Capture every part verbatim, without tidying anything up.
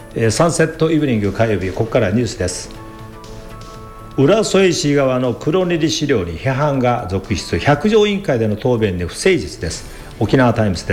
サンセットイブニング火曜日、ここからニュースです。浦添市側の黒塗り資料に批判が続出、百条委員会での答弁に不誠実です。沖縄タイムズです。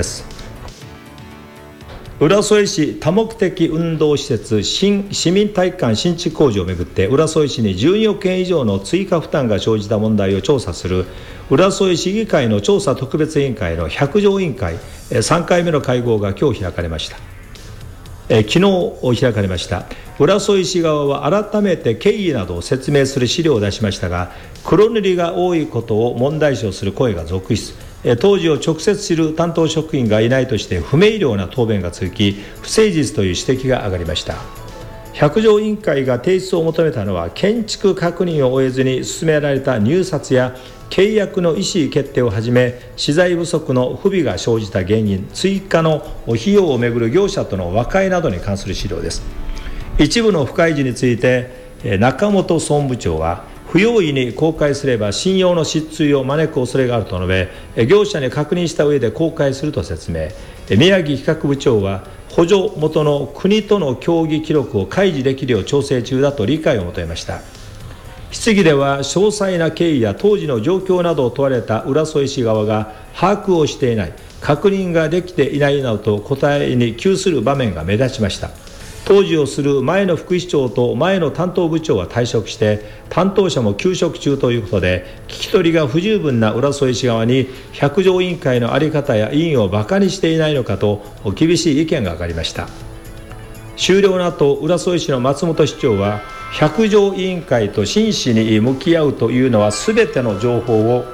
浦添市多目的運動施設新市民体育館新築工事をめぐって、浦添市にじゅうにおくえん以上の追加負担が生じた問題を調査する浦添市議会の調査特別委員会の百条委員会さんかいめの会合が今日開かれました。え昨日開かれました。浦添市側は改めて経緯などを説明する資料を出しましたが、黒塗りが多いことを問題視する声が続出。当時を直接知る担当職員がいないとして不明瞭な答弁が続き、不誠実という指摘が上がりました。百条委員会が提出を求めたのは、建築確認を終えずに進められた入札や契約の意思決定をはじめ、資材不足の不備が生じた原因、追加の費用をめぐる業者との和解などに関する資料です。一部の不開示について中本総務部長は、不用意に公開すれば信用の失墜を招く恐れがあると述べ、業者に確認した上で公開すると説明。宮城企画部長は、補助元の国との協議記録を開示できるよう調整中だと理解を求めました。質疑では、詳細な経緯や当時の状況などを問われた浦添市側が把握をしていない、確認ができていないなどと答えに窮する場面が目立ちました。当時をする前の副市長と前の担当部長は退職して、担当者も休職中ということで、聞き取りが不十分な浦添市側に百条委員会の在り方や委員をバカにしていないのかと厳しい意見が上がりました。終了の後、浦添市の松本市長は、百条委員会と真摯に向き合うというのは全ての情報を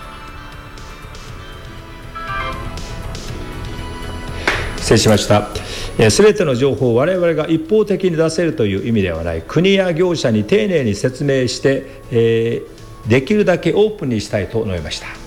失礼しましたすべての情報を我々が一方的に出せるという意味ではない、国や業者に丁寧に説明して、えー、できるだけオープンにしたいと述べました。